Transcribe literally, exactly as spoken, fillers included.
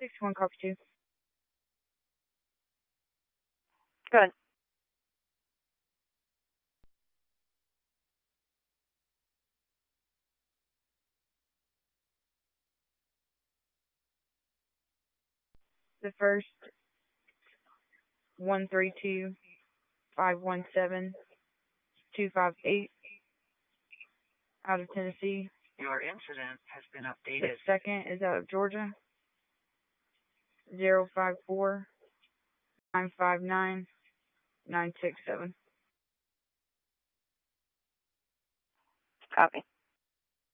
six one, copy two. Good. The first, one three two, five one seven, two five eight, out of Tennessee. Your incident has been The updated. second is out of Georgia, zero five four, nine five nine, nine six seven. Copy.